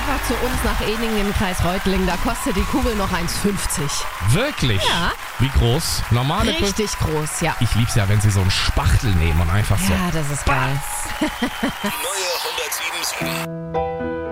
einfach zu uns nach Eningen im Kreis Reutlingen. Da kostet die Kugel noch 1,50. Wirklich? Ja. Wie groß? Normale Kugel? Richtig groß, ja. Ich lieb's ja, wenn sie so einen Spachtel nehmen und einfach so. Ja, das ist geil. Die neue 107.7.